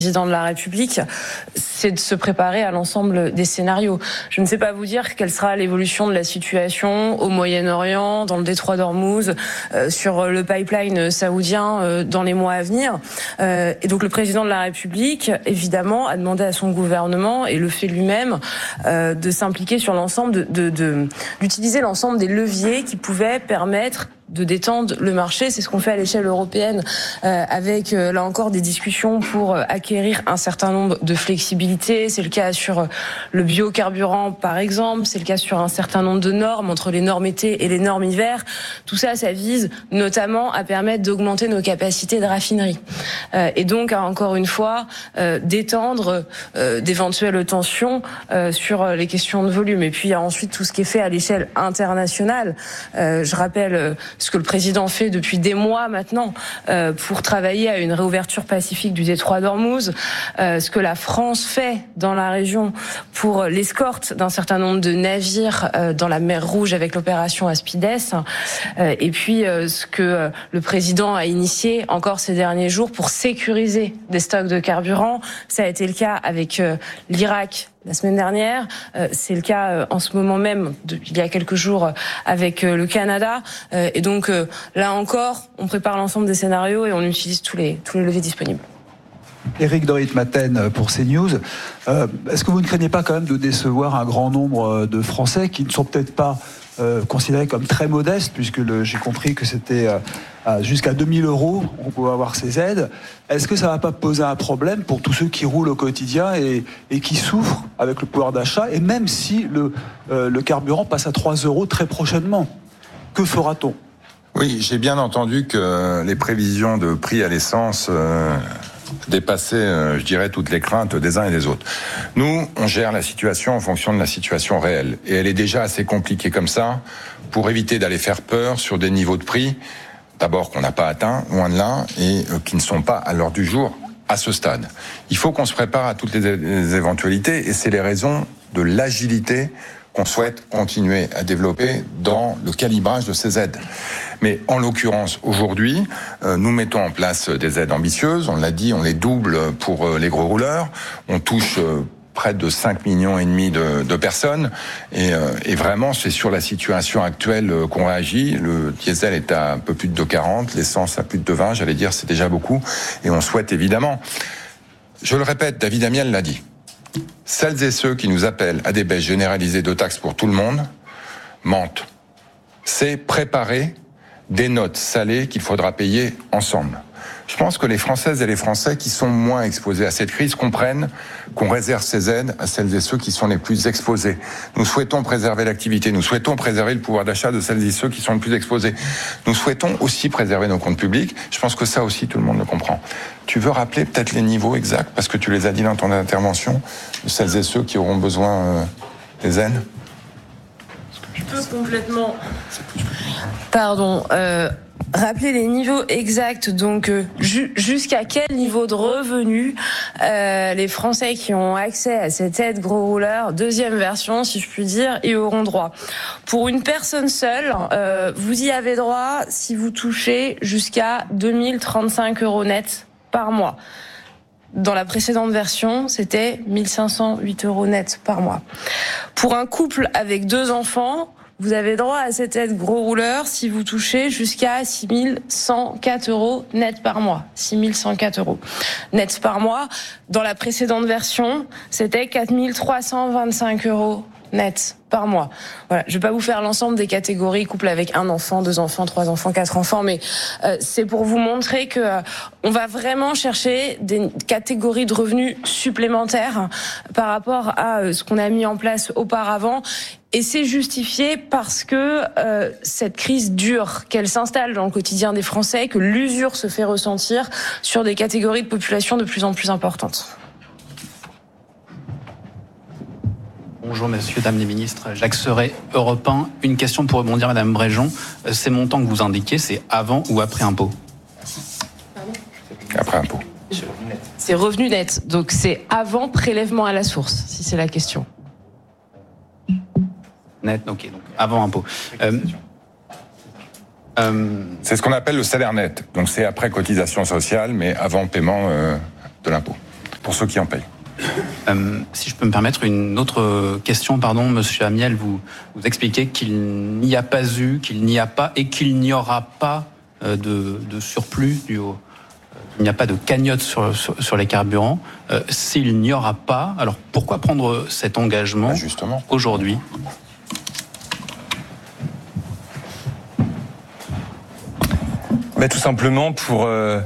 président de la République, c'est de se préparer à l'ensemble des scénarios. Je ne sais pas vous dire quelle sera l'évolution de la situation au Moyen-Orient, dans le détroit d'Ormuz, sur le pipeline saoudien dans les mois à venir. Et donc le président de la République, évidemment, a demandé à son gouvernement, et le fait lui-même, de s'impliquer sur l'ensemble, d'utiliser l'ensemble des leviers qui pouvaient permettre de détendre le marché. C'est ce qu'on fait à l'échelle européenne avec, là encore, des discussions pour acquérir un certain nombre de flexibilités. C'est le cas sur le biocarburant, par exemple. C'est le cas sur un certain nombre de normes, entre les normes été et les normes hiver. Tout ça, ça vise notamment à permettre d'augmenter nos capacités de raffinerie. Et donc, encore une fois, d'étendre d'éventuelles tensions sur les questions de volume. Et puis, il y a ensuite tout ce qui est fait à l'échelle internationale. Je rappelle ce que le président fait depuis des mois maintenant pour travailler à une réouverture pacifique du détroit d'Ormuz, ce que la France fait dans la région pour l'escorte d'un certain nombre de navires dans la mer Rouge avec l'opération Aspides, et puis ce que le président a initié encore ces derniers jours pour sécuriser des stocks de carburant. Ça a été le cas avec l'Irak la semaine dernière, c'est le cas en ce moment même, il y a quelques jours, avec le Canada. Et donc là encore, on prépare l'ensemble des scénarios et on utilise tous les leviers disponibles. Éric de Ritmaten pour CNews. Est-ce que vous ne craignez pas quand même de décevoir un grand nombre de Français qui ne sont peut-être pas considérés comme très modestes, puisque j'ai compris que c'était jusqu'à 2000 €, on peut avoir ces aides. Est-ce que ça ne va pas poser un problème pour tous ceux qui roulent au quotidien et qui souffrent avec le pouvoir d'achat, et même si le carburant passe à 3 € très prochainement? Que fera-t-on? Oui, j'ai bien entendu que les prévisions de prix à l'essence dépassaient, je dirais, toutes les craintes des uns et des autres. Nous, on gère la situation en fonction de la situation réelle. Et elle est déjà assez compliquée comme ça, pour éviter d'aller faire peur sur des niveaux de prix, d'abord qu'on n'a pas atteints, loin de là, et qui ne sont pas à l'heure du jour à ce stade. Il faut qu'on se prépare à toutes les éventualités, et c'est les raisons de l'agilité qu'on souhaite continuer à développer dans le calibrage de ces aides. Mais en l'occurrence, aujourd'hui, nous mettons en place des aides ambitieuses. On l'a dit, on les double pour les gros rouleurs. On touche près de 5,5 millions de personnes. Et vraiment, c'est sur la situation actuelle qu'on réagit. Le diesel est à un peu plus de 2,40, l'essence à plus de 2,20, j'allais dire, c'est déjà beaucoup. Et on souhaite évidemment, je le répète, David Amiel l'a dit, celles et ceux qui nous appellent à des baisses généralisées de taxes pour tout le monde mentent. C'est préparer des notes salées qu'il faudra payer ensemble. Je pense que les Françaises et les Français qui sont moins exposés à cette crise comprennent qu'on réserve ces aides à celles et ceux qui sont les plus exposés. Nous souhaitons préserver l'activité, nous souhaitons préserver le pouvoir d'achat de celles et ceux qui sont les plus exposés. Nous souhaitons aussi préserver nos comptes publics. Je pense que ça aussi, tout le monde le comprend. Tu veux rappeler peut-être les niveaux exacts, parce que tu les as dit dans ton intervention, de celles et ceux qui auront besoin des aides? Je peux complètement... Pardon. Rappeler les niveaux exacts, donc jusqu'à quel niveau de revenus les Français qui ont accès à cette aide gros rouleur, deuxième version si je puis dire, y auront droit. Pour une personne seule, vous y avez droit si vous touchez jusqu'à 2035 € net par mois. Dans la précédente version, c'était 1508 € net par mois. Pour un couple avec 2 enfants, vous avez droit à cette aide gros rouleur si vous touchez jusqu'à 6104 € net par mois. 6104 € net par mois. Dans la précédente version, c'était 4325 € net par mois. Voilà, je vais pas vous faire l'ensemble des catégories, couple avec 1 enfant, 2 enfants, 3 enfants, 4 enfants, mais c'est pour vous montrer que on va vraiment chercher des catégories de revenus supplémentaires par rapport à ce qu'on a mis en place auparavant. Et c'est justifié parce que cette crise dure, qu'elle s'installe dans le quotidien des Français, que l'usure se fait ressentir sur des catégories de population de plus en plus importantes. Bonjour messieurs, dames les ministres, Jacques Serret, Europe 1. Une question pour rebondir madame Bréjon. Ces montants que vous indiquez, c'est avant ou après impôt? Après impôt. C'est revenu net, donc c'est avant prélèvement à la source, si c'est la question. Net, ok, donc avant impôt. C'est ce qu'on appelle le salaire net. Donc c'est après cotisation sociale, mais avant paiement de l'impôt. pour ceux qui en payent. Si je peux me permettre une autre question, pardon, Monsieur Amiel, vous expliquez qu'il n'y a pas eu, qu'il n'y a pas et qu'il n'y aura pas de surplus il n'y a pas de cagnotte sur les carburants. S'il n'y aura pas, alors pourquoi prendre cet engagement justement aujourd'hui ? Tout simplement pour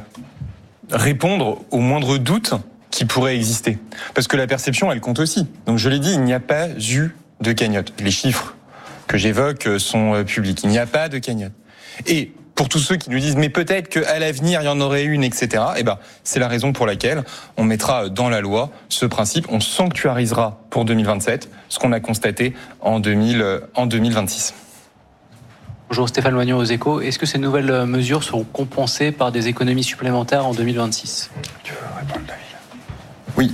répondre aux moindres doutes qui pourraient exister. Parce que la perception, elle compte aussi. Donc je l'ai dit, il n'y a pas eu de cagnotte. Les chiffres que j'évoque sont publics. Il n'y a pas de cagnotte. Et pour tous ceux qui nous disent mais peut-être qu'à l'avenir il y en aurait une, etc. C'est la raison pour laquelle on mettra dans la loi ce principe. On sanctuarisera pour 2027 ce qu'on a constaté en 2026. Bonjour, Stéphane Loignon aux Échos. Est-ce que ces nouvelles mesures seront compensées par des économies supplémentaires en 2026 ? Tu veux répondre, David ? Oui,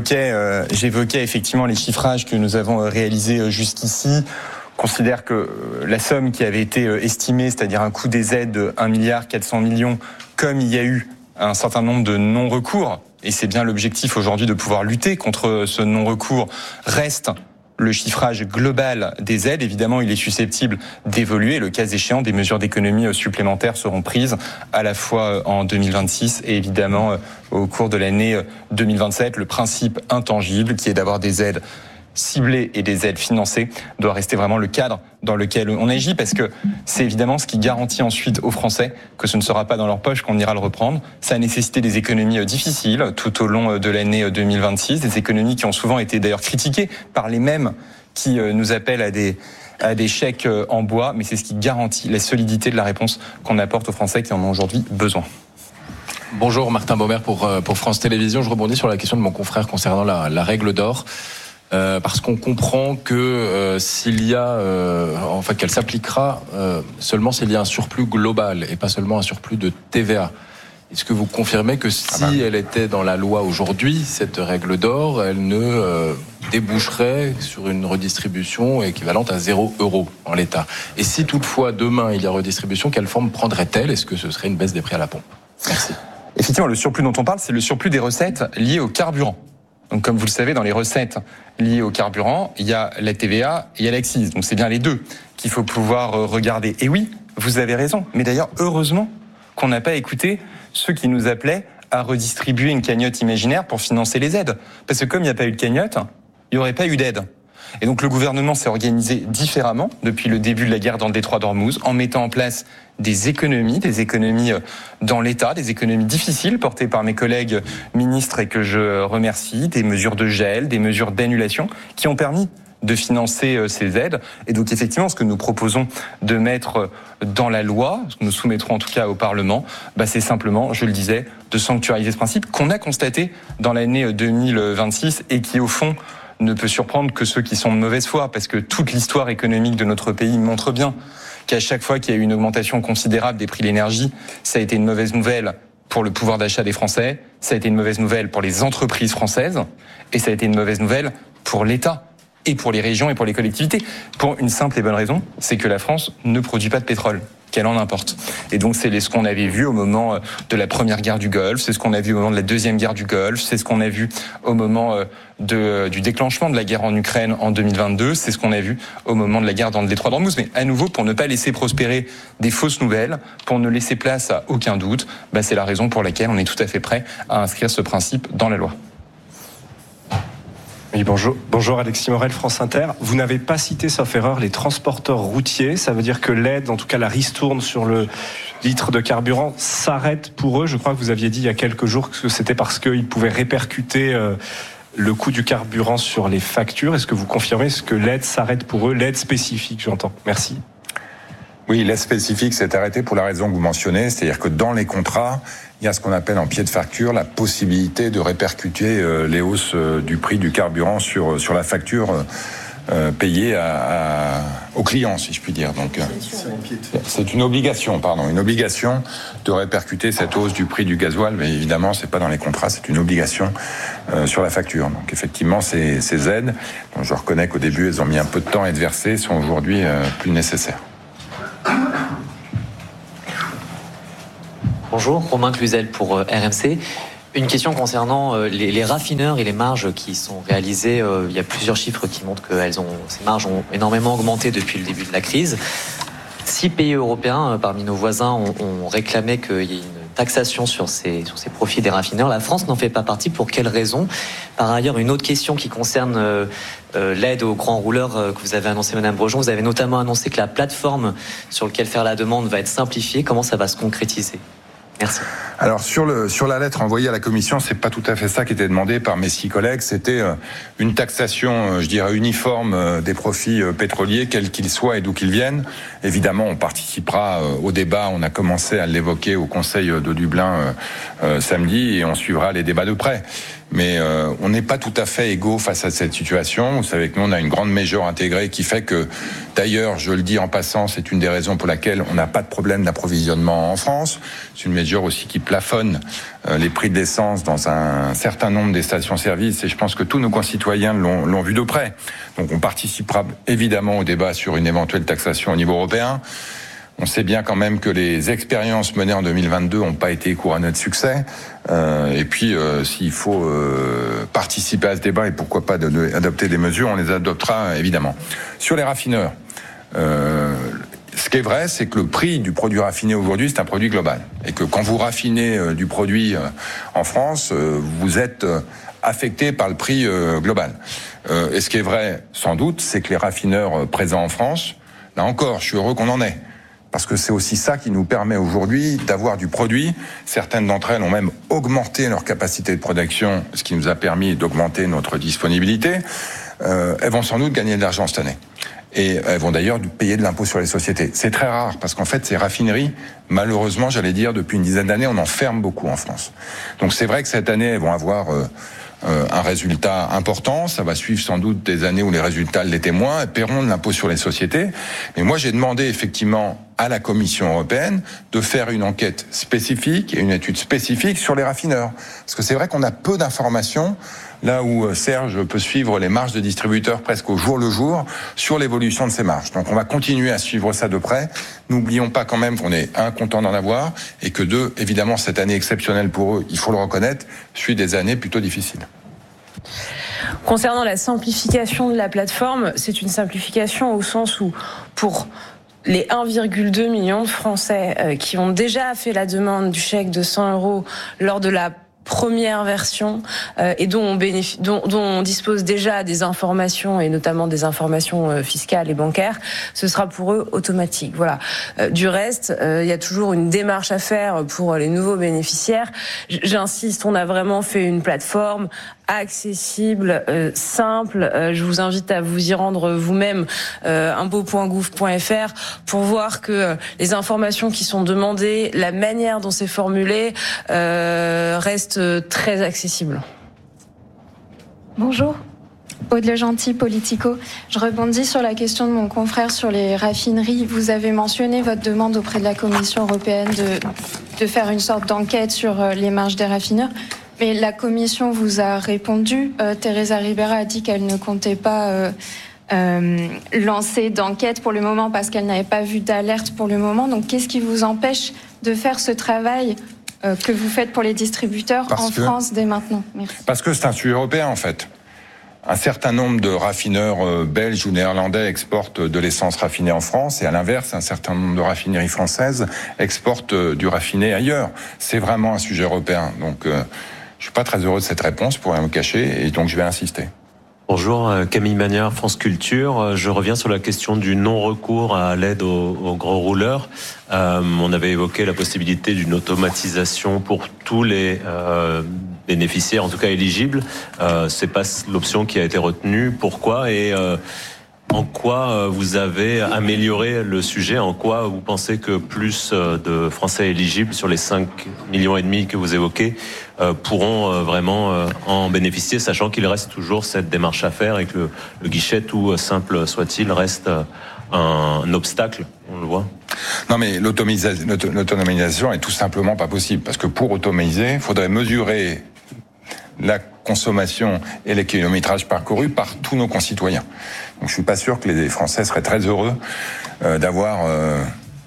j'évoquais effectivement les chiffrages que nous avons réalisés jusqu'ici. On considère que la somme qui avait été estimée, c'est-à-dire un coût des aides de 1,4 milliard, comme il y a eu un certain nombre de non-recours, et c'est bien l'objectif aujourd'hui de pouvoir lutter contre ce non-recours, reste le chiffrage global des aides. Évidemment, il est susceptible d'évoluer. Le cas échéant, des mesures d'économie supplémentaires seront prises à la fois en 2026 et évidemment au cours de l'année 2027. Le principe intangible qui est d'avoir des aides ciblées et des aides financées doit rester vraiment le cadre dans lequel on agit, parce que c'est évidemment ce qui garantit ensuite aux Français que ce ne sera pas dans leur poche qu'on ira le reprendre. Ça a nécessité des économies difficiles tout au long de l'année 2026, des économies qui ont souvent été d'ailleurs critiquées par les mêmes qui nous appellent à des chèques en bois, mais c'est ce qui garantit la solidité de la réponse qu'on apporte aux Français qui en ont aujourd'hui besoin. Bonjour, Martin Baumer pour France Télévisions. Je rebondis sur la question de mon confrère concernant la règle d'or. Parce qu'on comprend que s'il y a, qu'elle s'appliquera seulement s'il y a un surplus global et pas seulement un surplus de TVA. Est-ce que vous confirmez que si elle était dans la loi aujourd'hui, cette règle d'or, elle ne déboucherait sur une redistribution équivalente à 0 € en l'état? Et si toutefois demain il y a redistribution, quelle forme prendrait-elle? Est-ce que ce serait une baisse des prix à la pompe? Merci. Effectivement, le surplus dont on parle, c'est le surplus des recettes liées au carburant. Donc, comme vous le savez, dans les recettes liées au carburant, il y a la TVA et il y a l'accise. Donc, c'est bien les deux qu'il faut pouvoir regarder. Et oui, vous avez raison. Mais d'ailleurs, heureusement qu'on n'a pas écouté ceux qui nous appelaient à redistribuer une cagnotte imaginaire pour financer les aides. Parce que comme il n'y a pas eu de cagnotte, il n'y aurait pas eu d'aide. Et donc, le gouvernement s'est organisé différemment depuis le début de la guerre dans le détroit d'Ormuz, en mettant en place des économies dans l'État, des économies difficiles portées par mes collègues ministres et que je remercie, des mesures de gel, des mesures d'annulation qui ont permis de financer ces aides. Et donc effectivement, ce que nous proposons de mettre dans la loi, ce que nous soumettrons en tout cas au Parlement, c'est simplement, je le disais, de sanctuariser ce principe qu'on a constaté dans l'année 2026 et qui au fond ne peut surprendre que ceux qui sont de mauvaise foi, parce que toute l'histoire économique de notre pays montre bien qu'à chaque fois qu'il y a eu une augmentation considérable des prix de l'énergie, ça a été une mauvaise nouvelle pour le pouvoir d'achat des Français, ça a été une mauvaise nouvelle pour les entreprises françaises, et ça a été une mauvaise nouvelle pour l'État, et pour les régions et pour les collectivités. Pour une simple et bonne raison, c'est que la France ne produit pas de pétrole, qu'elle en importe. Et donc c'est ce qu'on avait vu au moment de la première guerre du Golfe, c'est ce qu'on a vu au moment de la deuxième guerre du Golfe, c'est ce qu'on a vu au moment du déclenchement de la guerre en Ukraine en 2022, c'est ce qu'on a vu au moment de la guerre dans le détroit d'Ormuz. Mais à nouveau, pour ne pas laisser prospérer des fausses nouvelles, pour ne laisser place à aucun doute, c'est la raison pour laquelle on est tout à fait prêt à inscrire ce principe dans la loi. Oui, bonjour Alexis Morel, France Inter. Vous n'avez pas cité, sauf erreur, les transporteurs routiers. Ça veut dire que l'aide, en tout cas la ristourne sur le litre de carburant, s'arrête pour eux. Je crois que vous aviez dit il y a quelques jours que c'était parce qu'ils pouvaient répercuter le coût du carburant sur les factures. Est-ce que vous confirmez que l'aide s'arrête pour eux, l'aide spécifique, j'entends? Merci. Oui, l'aide spécifique s'est arrêtée pour la raison que vous mentionnez, c'est-à-dire que dans les contrats, il y a ce qu'on appelle en pied de facture la possibilité de répercuter les hausses du prix du carburant sur la facture payée aux clients, si je puis dire. Donc, c'est une obligation de répercuter cette hausse du prix du gasoil, mais évidemment, c'est pas dans les contrats, c'est une obligation sur la facture. Donc, effectivement, ces aides, dont je reconnais qu'au début, elles ont mis un peu de temps à être versées, sont aujourd'hui plus nécessaires. Bonjour, Romain Cluzel pour RMC. Une question concernant les raffineurs et les marges qui sont réalisées. Il y a plusieurs chiffres qui montrent que ces marges ont énormément augmenté depuis le début de la crise. 6 pays européens, parmi nos voisins, ont réclamé qu'il y ait une taxation sur ces profits des raffineurs. La France n'en fait pas partie. Pour quelles raisons ? Par ailleurs, une autre question qui concerne l'aide aux grands rouleurs que vous avez annoncé, Madame Brejon. Vous avez notamment annoncé que la plateforme sur laquelle faire la demande va être simplifiée. Comment ça va se concrétiser ? Merci. Alors sur la lettre envoyée à la Commission, c'est pas tout à fait ça qui était demandé par mes 6 collègues. C'était une taxation, je dirais, uniforme des profits pétroliers, quels qu'ils soient et d'où qu'ils viennent. Évidemment, on participera au débat. On a commencé à l'évoquer au Conseil de Dublin samedi et on suivra les débats de près. Mais on n'est pas tout à fait égaux face à cette situation. Vous savez que nous, on a une grande major intégrée qui fait que, d'ailleurs, je le dis en passant, c'est une des raisons pour laquelle on n'a pas de problème d'approvisionnement en France. C'est une major aussi qui plafonne les prix de l'essence dans un certain nombre des stations-service et je pense que tous nos concitoyens l'ont vu de près. Donc on participera évidemment au débat sur une éventuelle taxation au niveau européen. On sait bien quand même que les expériences menées en 2022 n'ont pas été couronnées de succès. Et puis, s'il faut participer à ce débat et pourquoi pas adopter des mesures, on les adoptera évidemment. Sur les raffineurs, ce qui est vrai, c'est que le prix du produit raffiné aujourd'hui, c'est un produit global. Et que quand vous raffinez du produit en France, vous êtes affecté par le prix global. Et ce qui est vrai, sans doute, c'est que les raffineurs présents en France, là encore, je suis heureux qu'on en ait. Parce que c'est aussi ça qui nous permet aujourd'hui d'avoir du produit. Certaines d'entre elles ont même augmenté leur capacité de production, ce qui nous a permis d'augmenter notre disponibilité. Elles vont sans doute gagner de l'argent cette année. Et elles vont d'ailleurs payer de l'impôt sur les sociétés. C'est très rare, parce qu'en fait, ces raffineries, malheureusement, j'allais dire, depuis une dizaine d'années, on en ferme beaucoup en France. Donc c'est vrai que cette année, elles vont avoir un résultat important. Ça va suivre sans doute des années où les résultats l'étaient moins. Elles paieront de l'impôt sur les sociétés. Mais moi, j'ai demandé effectivement à la Commission européenne de faire une enquête spécifique et une étude spécifique sur les raffineurs. Parce que c'est vrai qu'on a peu d'informations, là où Serge peut suivre les marges de distributeurs presque au jour le jour sur l'évolution de ces marges. Donc on va continuer à suivre ça de près. N'oublions pas quand même qu'on est content d'en avoir et que évidemment, cette année exceptionnelle pour eux, il faut le reconnaître, suit des années plutôt difficiles. Concernant la simplification de la plateforme, c'est une simplification au sens où pour les 1,2 million de Français qui ont déjà fait la demande du chèque de 100 € lors de la première version et dont on dispose déjà des informations et notamment des informations fiscales et bancaires, ce sera pour eux automatique. Voilà. Du reste, il y a toujours une démarche à faire pour les nouveaux bénéficiaires. J'insiste, on a vraiment fait une plateforme accessible, simple. Je vous invite à vous y rendre vous-même, impôt.gouv.fr, pour voir que les informations qui sont demandées, la manière dont c'est formulé, restent très accessibles. Bonjour. Aude Le Gentil, Politico. Je rebondis sur la question de mon confrère sur les raffineries. Vous avez mentionné votre demande auprès de la Commission européenne de faire une sorte d'enquête sur les marges des raffineurs. Mais la Commission vous a répondu. Teresa Ribera a dit qu'elle ne comptait pas lancer d'enquête pour le moment parce qu'elle n'avait pas vu d'alerte pour le moment. Donc qu'est-ce qui vous empêche de faire ce travail que vous faites pour les distributeurs France dès maintenant? Merci. Parce que c'est un sujet européen en fait. Un certain nombre de raffineurs belges ou néerlandais exportent de l'essence raffinée en France et à l'inverse, un certain nombre de raffineries françaises exportent du raffiné ailleurs. C'est vraiment un sujet européen. Donc je suis pas très heureux de cette réponse, pour rien me cacher, et donc je vais insister. Bonjour, Camille Magnard, France Culture. Je reviens sur la question du non-recours à l'aide aux grands rouleurs. On avait évoqué la possibilité d'une automatisation pour tous les bénéficiaires, en tout cas éligibles. C'est pas l'option qui a été retenue. Pourquoi et en quoi vous avez amélioré le sujet? En quoi vous pensez que plus de Français éligibles sur les 5,5 millions que vous évoquez pourront vraiment en bénéficier, sachant qu'il reste toujours cette démarche à faire et que le guichet, tout simple soit-il, reste un obstacle, on le voit? Non mais l'autonomisation est tout simplement pas possible, parce que pour autonomiser, il faudrait mesurer la consommation et les kilométrages parcourus par tous nos concitoyens. Donc je suis pas sûr que les Français seraient très heureux d'avoir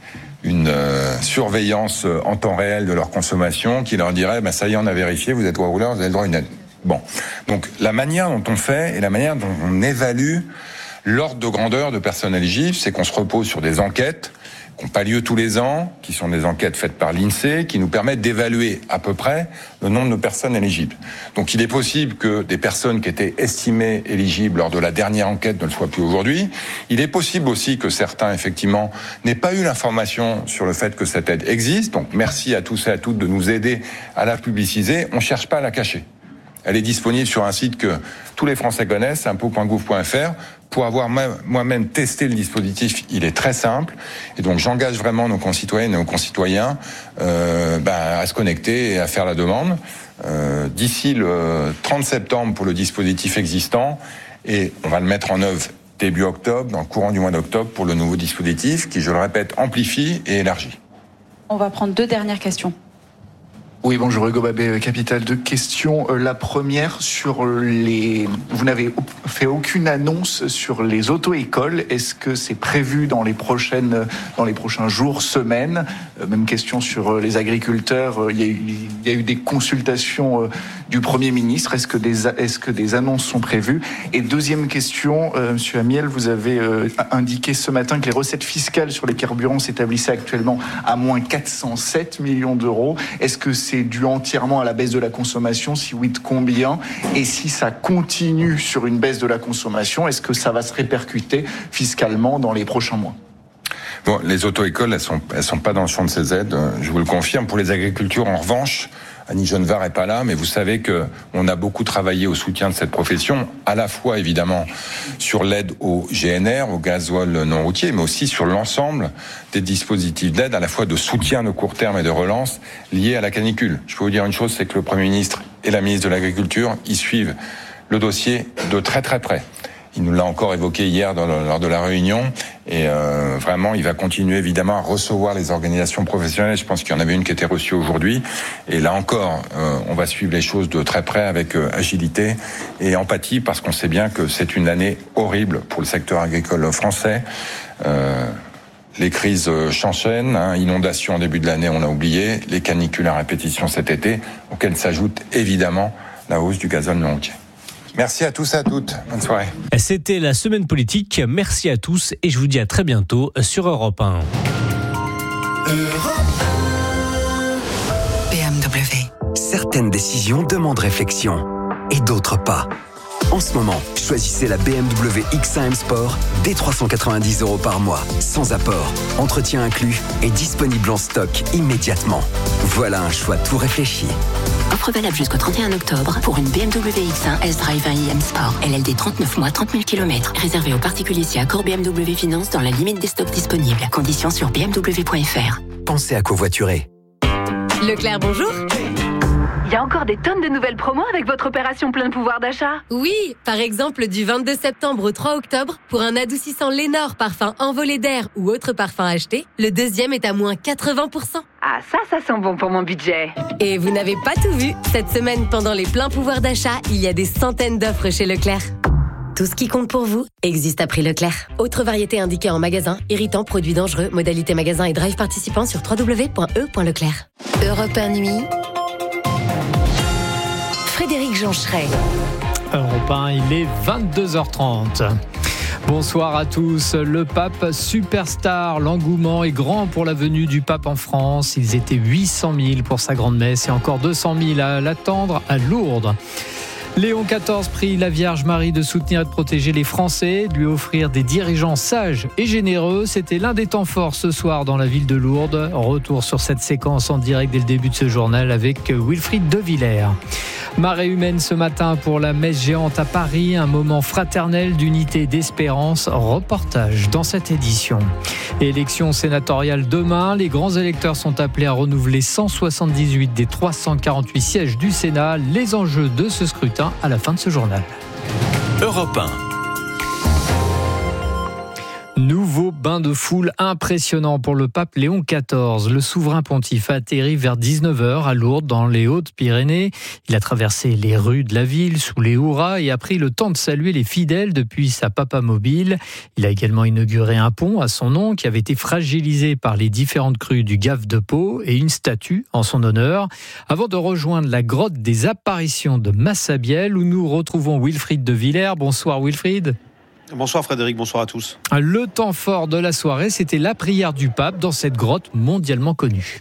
une surveillance en temps réel de leur consommation qui leur dirait ça y est, on a vérifié, vous êtes droit rouleur, vous avez le droit à une aide. Bon, donc la manière dont on fait et la manière dont on évalue l'ordre de grandeur de personnes éligibles, c'est qu'on se repose sur des enquêtes qui n'ont pas lieu tous les ans, qui sont des enquêtes faites par l'INSEE, qui nous permettent d'évaluer à peu près le nombre de personnes éligibles. Donc il est possible que des personnes qui étaient estimées éligibles lors de la dernière enquête ne le soient plus aujourd'hui. Il est possible aussi que certains, effectivement, n'aient pas eu l'information sur le fait que cette aide existe. Donc merci à tous et à toutes de nous aider à la publiciser. On ne cherche pas à la cacher. Elle est disponible sur un site que tous les Français connaissent, impôts.gouv.fr. Pour avoir moi-même testé le dispositif, il est très simple. Et donc j'engage vraiment nos concitoyennes et nos concitoyens à se connecter et à faire la demande. D'ici le 30 septembre pour le dispositif existant. Et on va le mettre en œuvre début octobre, dans le courant du mois d'octobre, pour le nouveau dispositif qui, je le répète, amplifie et élargit. On va prendre 2 dernières questions. Oui, bonjour, Hugo Babet, Capital. 2 questions. La première sur vous n'avez fait aucune annonce sur les auto-écoles. Est-ce que c'est prévu dans les prochains jours, semaines? Même question sur les agriculteurs. Il y a eu des consultations du Premier ministre. Est-ce que des annonces sont prévues? Et deuxième question, Monsieur Amiel, vous avez indiqué ce matin que les recettes fiscales sur les carburants s'établissaient actuellement à moins 407 millions d'euros. Est-ce que c'est dû entièrement à la baisse de la consommation? Si oui, de combien? Et si ça continue sur une baisse de la consommation, est-ce que ça va se répercuter fiscalement dans les prochains mois? Bon, les auto-écoles, elles sont pas dans le champ de ces aides, je vous le confirme. Pour les agricultures, en revanche, Annie Genevard est pas là, mais vous savez que on a beaucoup travaillé au soutien de cette profession, à la fois évidemment sur l'aide au GNR, au gasoil non routier, mais aussi sur l'ensemble des dispositifs d'aide, à la fois de soutien de court terme et de relance liés à la canicule. Je peux vous dire une chose, c'est que le Premier ministre et la ministre de l'Agriculture, ils suivent le dossier de très très près. Il nous l'a encore évoqué hier lors de la réunion et vraiment il va continuer évidemment à recevoir les organisations professionnelles. Je pense qu'il y en avait une qui était reçue aujourd'hui et là encore on va suivre les choses de très près avec agilité et empathie parce qu'on sait bien que c'est une année horrible pour le secteur agricole français. Les crises s'enchaînent, inondations en début de l'année on l'a oublié, les canicules à répétition cet été auxquelles s'ajoute évidemment la hausse du gazole non routier. Merci à tous et à toutes. Bonne soirée. C'était la semaine politique. Merci à tous et je vous dis à très bientôt sur Europe 1. BMW. Certaines décisions demandent réflexion et d'autres pas. En ce moment, choisissez la BMW X1 M Sport dès 390 € par mois, sans apport, entretien inclus et disponible en stock immédiatement. Voilà un choix tout réfléchi. Offre valable jusqu'au 31 octobre pour une BMW X1 S-Drive 1i M Sport. LLD 39 mois, 30 000 km. Réservé aux particuliers si accord BMW Finance dans la limite des stocks disponibles. Conditions sur bmw.fr. Pensez à covoiturer. Leclerc, bonjour. Il y a encore des tonnes de nouvelles promos avec votre opération plein pouvoir d'achat. Oui, par exemple du 22 septembre au 3 octobre, pour un adoucissant Lénore parfum envolé d'air ou autre parfum acheté, le deuxième est à moins 80%. Ah, ça sent bon pour mon budget. Et vous n'avez pas tout vu. Cette semaine, pendant les pleins pouvoirs d'achat, il y a des centaines d'offres chez Leclerc. Tout ce qui compte pour vous existe à prix Leclerc. Autre variété indiquée en magasin, irritant, produits dangereux, modalité magasin et drive participant sur www.e.leclerc. Europe 1 Nuit. Frédéric Joncheret. Europe 1, il est 22h30. Bonsoir à tous. Le pape superstar, l'engouement est grand pour la venue du pape en France. Ils étaient 800 000 pour sa grande messe et encore 200 000 à l'attendre à Lourdes. Léon XIV prie la Vierge Marie de soutenir et de protéger les Français, de lui offrir des dirigeants sages et généreux. C'était l'un des temps forts ce soir dans la ville de Lourdes. Retour sur cette séquence en direct dès le début de ce journal avec Wilfried De Villers. Marée humaine ce matin pour la messe géante à Paris, un moment fraternel d'unité et d'espérance. Reportage dans cette édition. Élection sénatoriale demain, les grands électeurs sont appelés à renouveler 178 des 348 sièges du Sénat. Les enjeux de ce scrutin à la fin de ce journal. Europe 1. Nouveau bain de foule impressionnant pour le pape Léon XIV. Le souverain pontife a atterri vers 19h à Lourdes dans les Hautes-Pyrénées. Il a traversé les rues de la ville sous les hurrahs et a pris le temps de saluer les fidèles depuis sa papamobile. Il a également inauguré un pont à son nom qui avait été fragilisé par les différentes crues du Gave de Pau et une statue en son honneur. Avant de rejoindre la grotte des apparitions de Massabielle où nous retrouvons Wilfried de Villers. Bonsoir Wilfried. Bonsoir Frédéric, bonsoir à tous. Le temps fort de la soirée, c'était la prière du pape dans cette grotte mondialement connue.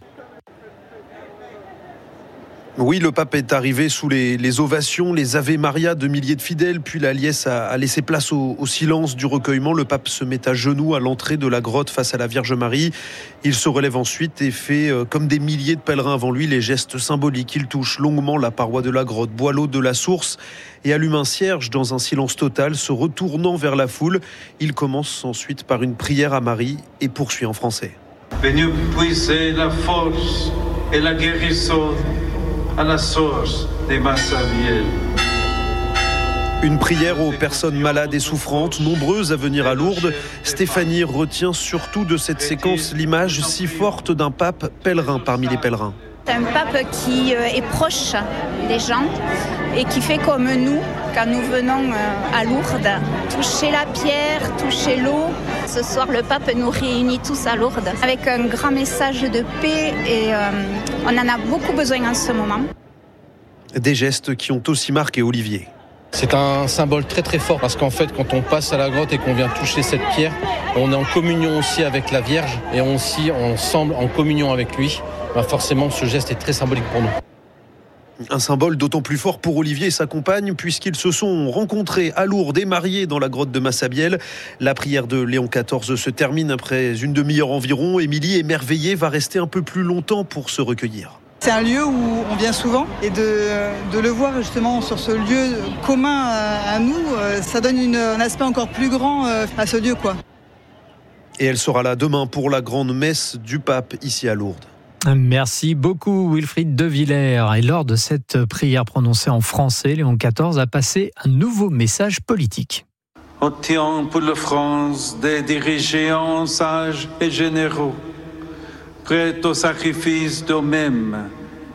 Oui, le pape est arrivé sous les ovations, les Ave Maria de milliers de fidèles, puis la liesse a laissé place au silence du recueillement. Le pape se met à genoux à l'entrée de la grotte face à la Vierge Marie. Il se relève ensuite et fait, comme des milliers de pèlerins avant lui, les gestes symboliques. Il touche longuement la paroi de la grotte, boit l'eau de la source et allume un cierge dans un silence total, se retournant vers la foule. Il commence ensuite par une prière à Marie et poursuit en français. Venez puiser la force et la guérison à la source de Massabielle. Une prière aux personnes malades et souffrantes, nombreuses à venir à Lourdes. Stéphanie retient surtout de cette séquence l'image si forte d'un pape pèlerin parmi les pèlerins. C'est un pape qui est proche des gens et qui fait comme nous, quand nous venons à Lourdes, toucher la pierre, toucher l'eau. Ce soir, le pape nous réunit tous à Lourdes avec un grand message de paix et on en a beaucoup besoin en ce moment. Des gestes qui ont aussi marqué Olivier. C'est un symbole très très fort parce qu'en fait quand on passe à la grotte et qu'on vient toucher cette pierre, on est en communion aussi avec la Vierge et aussi ensemble en communion avec lui. Forcément ce geste est très symbolique pour nous. Un symbole d'autant plus fort pour Olivier et sa compagne puisqu'ils se sont rencontrés à Lourdes et mariés dans la grotte de Massabielle. La prière de Léon XIV se termine après une demi-heure environ. Émilie, émerveillée, va rester un peu plus longtemps pour se recueillir. C'est un lieu où on vient souvent et de le voir justement sur ce lieu commun à nous, ça donne un aspect encore plus grand à ce lieu, quoi. Et elle sera là demain pour la grande messe du pape ici à Lourdes. Merci beaucoup Wilfried de Villers. Et lors de cette prière prononcée en français, Léon XIV a passé un nouveau message politique. Obtient pour la France des dirigeants sages et généraux, prêts au sacrifice d'eux-mêmes,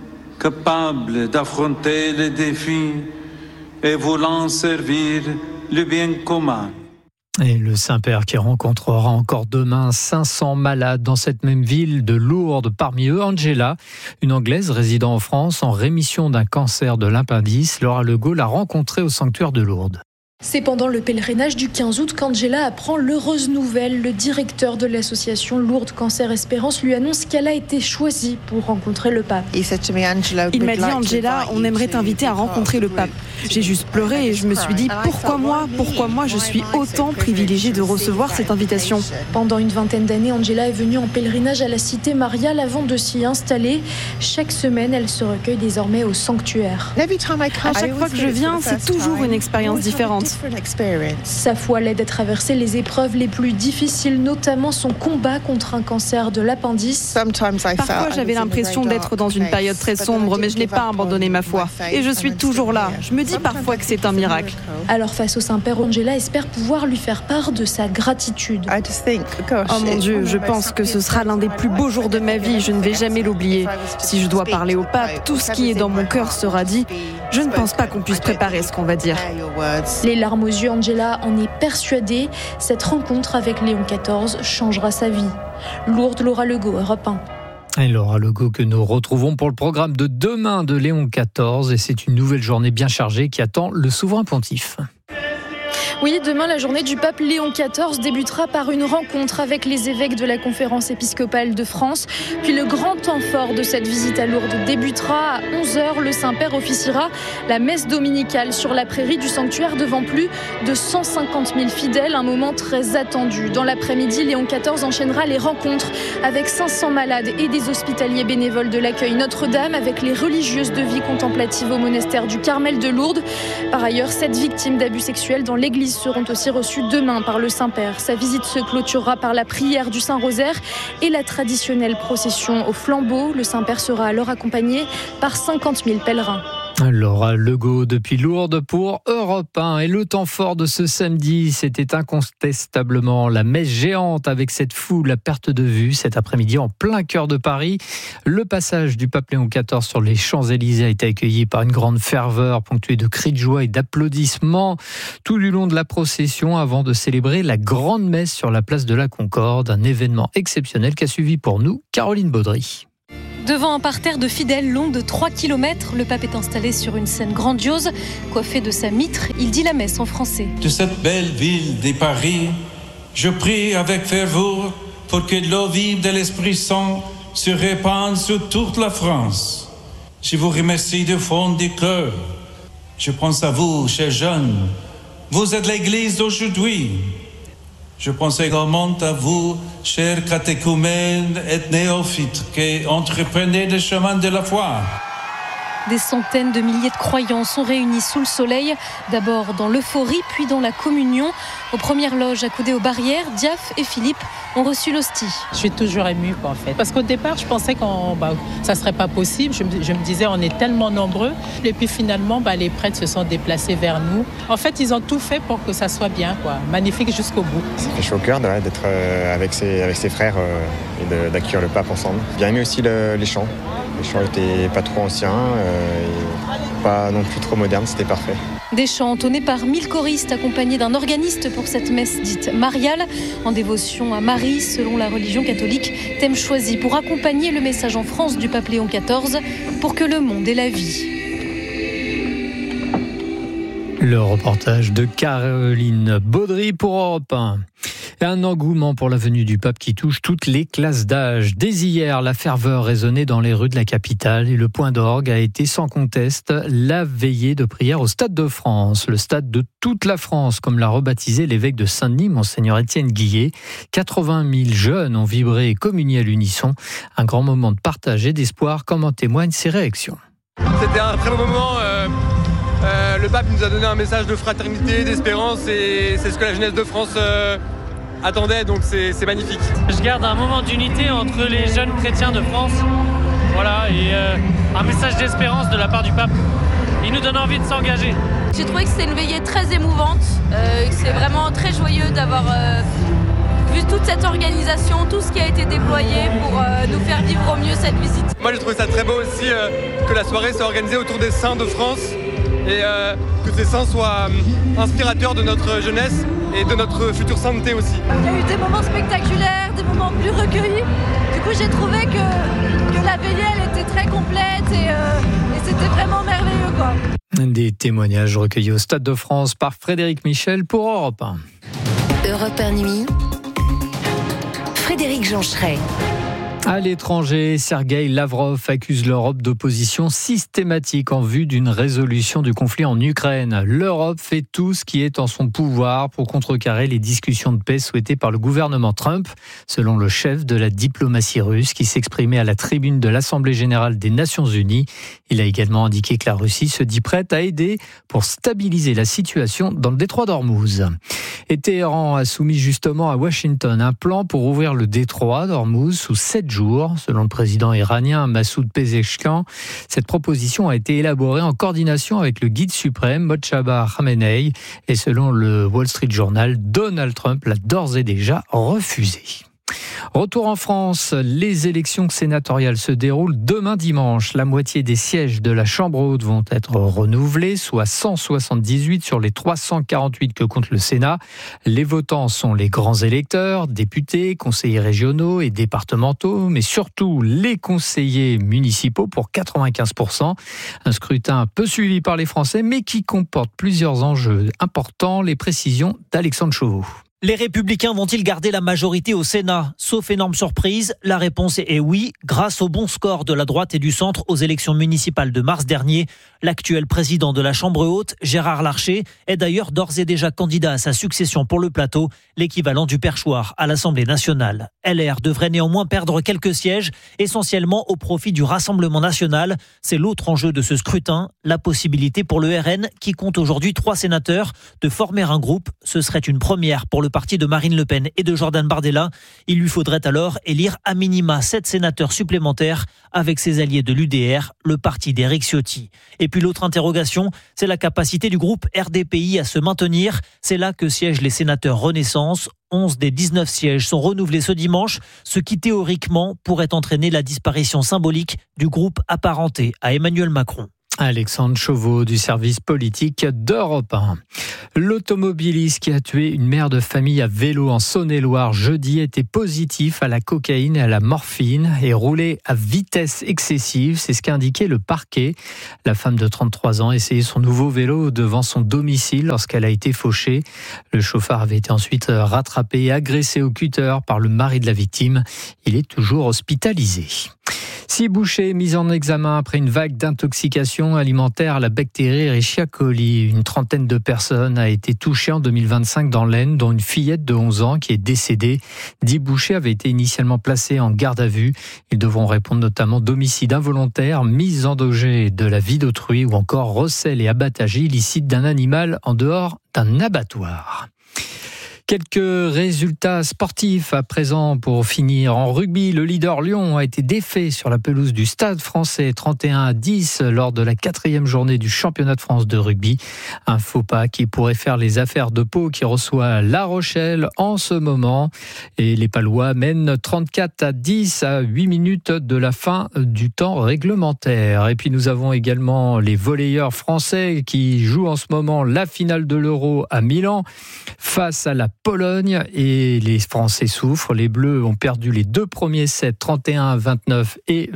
capables d'affronter les défis et voulant servir le bien commun. Et le Saint-Père qui rencontrera encore demain 500 malades dans cette même ville de Lourdes. Parmi eux, Angela, une Anglaise résidant en France en rémission d'un cancer de l'appendice. Laura Legault l'a rencontrée au sanctuaire de Lourdes. C'est pendant le pèlerinage du 15 août qu'Angela apprend l'heureuse nouvelle. Le directeur de l'association Lourdes Cancer Espérance lui annonce qu'elle a été choisie pour rencontrer le pape. Il m'a dit, Angela, on aimerait t'inviter à rencontrer le pape. J'ai juste pleuré et je me suis dit, pourquoi moi je suis autant privilégiée de recevoir cette invitation. Pendant une vingtaine d'années, Angela est venue en pèlerinage à la cité mariale avant de s'y installer. Chaque semaine, elle se recueille désormais au sanctuaire. À chaque fois que je viens, c'est toujours une expérience différente. Sa foi l'aide à traverser les épreuves les plus difficiles, notamment son combat contre un cancer de l'appendice. Parfois, j'avais l'impression d'être dans une période très sombre, mais je n'ai pas abandonné ma foi. Et je suis toujours là. Je me dis parfois que c'est un miracle. Alors face au Saint-Père, Angela espère pouvoir lui faire part de sa gratitude. Oh mon Dieu, je pense que ce sera l'un des plus beaux jours de ma vie. Je ne vais jamais l'oublier. Si je dois parler au pape, tout ce qui est dans mon cœur sera dit. Je ne pense pas qu'on puisse préparer ce qu'on va dire. Les larmes aux yeux, Angela en est persuadée. Cette rencontre avec Léon XIV changera sa vie. Lourdes, Laura Legault, Europe 1. Et Laura Legault que nous retrouvons pour le programme de demain de Léon XIV. Et c'est une nouvelle journée bien chargée qui attend le souverain pontife. Oui, demain, la journée du pape Léon XIV débutera par une rencontre avec les évêques de la Conférence épiscopale de France. Puis le grand temps fort de cette visite à Lourdes débutera à 11h. Le Saint-Père officiera la messe dominicale sur la prairie du sanctuaire devant plus de 150 000 fidèles. Un moment très attendu. Dans l'après-midi, Léon XIV enchaînera les rencontres avec 500 malades et des hospitaliers bénévoles de l'accueil Notre-Dame, avec les religieuses de vie contemplative au monastère du Carmel de Lourdes. Par ailleurs, 7 victimes d'abus sexuels dans l'église seront aussi reçues demain par le Saint-Père. Sa visite se clôturera par la prière du Saint-Rosaire et la traditionnelle procession au flambeau. Le Saint-Père sera alors accompagné par 50 000 pèlerins. Laura Legault depuis Lourdes pour Europe 1. Et le temps fort de ce samedi, c'était incontestablement la messe géante avec cette foule à perte de vue cet après-midi en plein cœur de Paris. Le passage du pape Léon XIV sur les Champs-Élysées a été accueilli par une grande ferveur ponctuée de cris de joie et d'applaudissements tout du long de la procession avant de célébrer la grande messe sur la place de la Concorde, un événement exceptionnel qu'a suivi pour nous Caroline Baudry. Devant un parterre de fidèles long de 3 km, le pape est installé sur une scène grandiose. Coiffé de sa mitre, il dit la messe en français. De cette belle ville de Paris, je prie avec ferveur pour que l'eau vive de l'Esprit Saint se répande sur toute la France. Je vous remercie du fond du cœur. Je pense à vous, chers jeunes. Vous êtes l'Église d'aujourd'hui. Je pense également à vous, chers catéchumènes et néophytes, qui entreprenez le chemin de la foi. Des centaines de milliers de croyants sont réunis sous le soleil, d'abord dans l'euphorie, puis dans la communion. Aux premières loges accoudées aux barrières, Diaf et Philippe ont reçu l'hostie. Je suis toujours émue, en fait. Parce qu'au départ, je pensais que ça ne serait pas possible. Je me disais, on est tellement nombreux. Et puis finalement, les prêtres se sont déplacés vers nous. En fait, ils ont tout fait pour que ça soit bien, quoi. Magnifique jusqu'au bout. Ça fait chaud au cœur d'être avec ses frères et d'accueillir le pape ensemble. Bien aimé aussi les chants. Les chants n'étaient pas trop anciens, et pas non plus trop modernes, c'était parfait. Des chants entonnés par 1000 choristes accompagnés d'un organiste pour cette messe dite mariale, en dévotion à Marie selon la religion catholique, thème choisi pour accompagner le message en France du pape Léon XIV pour que le monde ait la vie. Le reportage de Caroline Baudry pour Europe 1. Et un engouement pour la venue du pape qui touche toutes les classes d'âge. Dès hier, la ferveur résonnait dans les rues de la capitale et le point d'orgue a été sans conteste la veillée de prière au Stade de France. Le stade de toute la France, comme l'a rebaptisé l'évêque de Saint-Denis, Monseigneur Étienne Guillet. 80 000 jeunes ont vibré et communié à l'unisson. Un grand moment de partage et d'espoir, comme en témoignent ces réactions. C'était un très beau moment. Le pape nous a donné un message de fraternité, d'espérance et c'est ce que la jeunesse de France attendait, donc c'est magnifique. Je garde un moment d'unité entre les jeunes chrétiens de France, voilà, et un message d'espérance de la part du pape. Il nous donne envie de s'engager. J'ai trouvé que c'était une veillée très émouvante, que c'est vraiment très joyeux d'avoir vu toute cette organisation, tout ce qui a été déployé pour nous faire vivre au mieux cette visite. Moi j'ai trouvé ça très beau aussi que la soirée soit organisée autour des saints de France et que ces saints soient inspirateurs de notre jeunesse et de notre future sainteté aussi. Il y a eu des moments spectaculaires, des moments plus recueillis. Du coup j'ai trouvé que la veillée elle était très complète et c'était vraiment merveilleux, quoi. Des témoignages recueillis au Stade de France par Frédéric Michel pour Europe 1. Europe 1 Nuit, Frédéric Joncheret. À l'étranger, Sergueï Lavrov accuse l'Europe d'opposition systématique en vue d'une résolution du conflit en Ukraine. L'Europe fait tout ce qui est en son pouvoir pour contrecarrer les discussions de paix souhaitées par le gouvernement Trump, selon le chef de la diplomatie russe qui s'exprimait à la tribune de l'Assemblée générale des Nations unies. Il a également indiqué que la Russie se dit prête à aider pour stabiliser la situation dans le détroit d'Ormuz. Et Téhéran a soumis justement à Washington un plan pour ouvrir le détroit d'Ormuz sous 7 jours, selon le président iranien Massoud Pezeshkian. Cette proposition a été élaborée en coordination avec le guide suprême Mojtaba Khamenei et selon le Wall Street Journal, Donald Trump l'a d'ores et déjà refusé. Retour en France, les élections sénatoriales se déroulent demain dimanche. La moitié des sièges de la Chambre haute vont être renouvelés, soit 178 sur les 348 que compte le Sénat. Les votants sont les grands électeurs, députés, conseillers régionaux et départementaux, mais surtout les conseillers municipaux pour 95%. Un scrutin peu suivi par les Français, mais qui comporte plusieurs enjeux importants. Les précisions d'Alexandre Chauveau. Les Républicains vont-ils garder la majorité au Sénat ? Sauf énorme surprise, la réponse est oui, grâce au bon score de la droite et du centre aux élections municipales de mars dernier. L'actuel président de la Chambre haute, Gérard Larcher, est d'ailleurs d'ores et déjà candidat à sa succession pour le plateau, l'équivalent du perchoir à l'Assemblée nationale. LR devrait néanmoins perdre quelques sièges, essentiellement au profit du Rassemblement national. C'est l'autre enjeu de ce scrutin, la possibilité pour le RN, qui compte aujourd'hui 3 sénateurs, de former un groupe. Ce serait une première pour le le parti de Marine Le Pen et de Jordan Bardella. Il lui faudrait alors élire à minima 7 sénateurs supplémentaires avec ses alliés de l'UDR, le parti d'Éric Ciotti. Et puis l'autre interrogation, c'est la capacité du groupe RDPI à se maintenir. C'est là que siègent les sénateurs Renaissance. 11 des 19 sièges sont renouvelés ce dimanche, ce qui théoriquement pourrait entraîner la disparition symbolique du groupe apparenté à Emmanuel Macron. Alexandre Chauveau du service politique d'Europe 1. L'automobiliste qui a tué une mère de famille à vélo en Saône-et-Loire jeudi était positif à la cocaïne et à la morphine et roulait à vitesse excessive. C'est ce qu'a indiqué le parquet. La femme de 33 ans essayait son nouveau vélo devant son domicile lorsqu'elle a été fauchée. Le chauffeur avait été ensuite rattrapé et agressé au cutter par le mari de la victime. Il est toujours hospitalisé. 6 bouchers mis en examen après une vague d'intoxication alimentaire à la bactérie Escherichia coli. Une trentaine de personnes a été touchée en 2025 dans l'Aisne, dont une fillette de 11 ans qui est décédée. 10 bouchers avaient été initialement placés en garde à vue. Ils devront répondre notamment d'homicide involontaire, mise en danger de la vie d'autrui ou encore recel et abattage illicite d'un animal en dehors d'un abattoir. Quelques résultats sportifs à présent pour finir. En rugby, le leader Lyon a été défait sur la pelouse du Stade Français 31-10 lors de la 4e journée du championnat de France de rugby. Un faux pas qui pourrait faire les affaires de Pau qui reçoit La Rochelle en ce moment. Et les Palois mènent 34-10 à 8 minutes de la fin du temps réglementaire. Et puis nous avons également les volleyeurs français qui jouent en ce moment la finale de l'Euro à Milan face à la Pologne et les Français souffrent. Les Bleus ont perdu les 2 premiers sets 31-29 et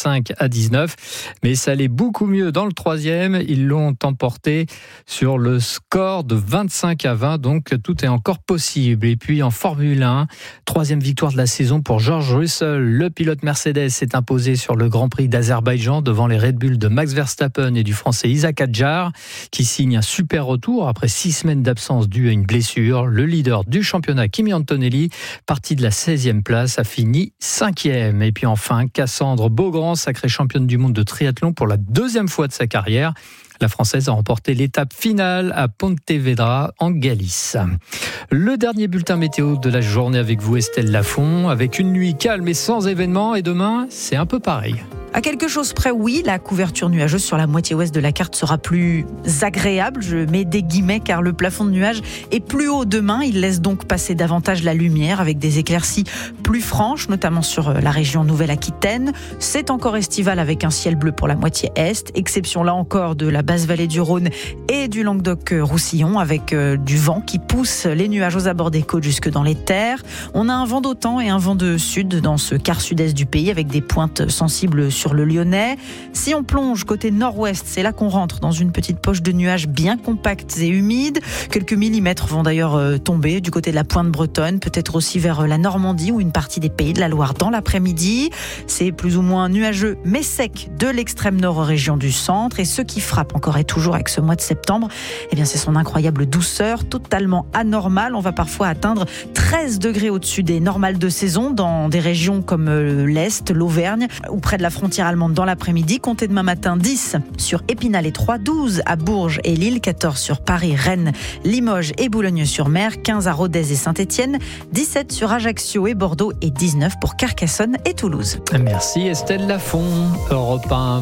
25-19, mais ça allait beaucoup mieux dans le 3e. Ils l'ont emporté sur le score de 25-20, donc tout est encore possible. Et puis en Formule 1, 3e victoire de la saison pour George Russell. Le pilote Mercedes s'est imposé sur le Grand Prix d'Azerbaïdjan devant les Red Bull de Max Verstappen et du Français Isaac Hadjar, qui signe un super retour après 6 semaines d'absence due à une blessure. Le leader du championnat, Kimi Antonelli, parti de la 16e place, a fini 5e. Et puis enfin, Cassandre Beaugrand, sacrée championne du monde de triathlon pour la 2e fois de sa carrière. La Française a remporté l'étape finale à Pontevedra en Galice. Le dernier bulletin météo de la journée avec vous, Estelle Lafont, avec une nuit calme et sans événements. Et demain, c'est un peu pareil. À quelque chose près, oui, la couverture nuageuse sur la moitié ouest de la carte sera plus agréable. Je mets des guillemets car le plafond de nuages est plus haut demain. Il laisse donc passer davantage la lumière avec des éclaircies plus franches, notamment sur la région Nouvelle-Aquitaine. C'est encore estival avec un ciel bleu pour la moitié est. Exception là encore de la basse vallée du Rhône et du Languedoc-Roussillon avec du vent qui pousse les nuages aux abords des côtes jusque dans les terres. On a un vent d'OTAN et un vent de sud dans ce quart sud-est du pays avec des pointes sensibles sur le Lyonnais. Si on plonge côté nord-ouest, c'est là qu'on rentre dans une petite poche de nuages bien compacts et humides. Quelques millimètres vont d'ailleurs tomber du côté de la pointe bretonne, peut-être aussi vers la Normandie ou une partie des Pays de la Loire dans l'après-midi. C'est plus ou moins nuageux mais sec de l'extrême nord aux régions du centre. Et ce qui frappe encore et toujours avec ce mois de septembre, eh bien c'est son incroyable douceur, totalement anormale. On va parfois atteindre 13 degrés au-dessus des normales de saison dans des régions comme l'Est, l'Auvergne ou près de la frontière allemande dans l'après-midi. Comptez demain matin 10 sur Épinal et Troyes, 12 à Bourges et Lille, 14 sur Paris, Rennes, Limoges et Boulogne-sur-Mer, 15 à Rodez et Saint-Étienne, 17 sur Ajaccio et Bordeaux et 19 pour Carcassonne et Toulouse. Merci Estelle Lafont. Europe 1,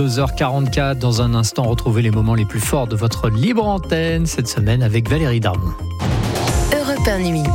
22h44. Dans un instant, retrouvez les moments les plus forts de votre libre antenne cette semaine avec Valérie Darmon. Europe 1 Nuit.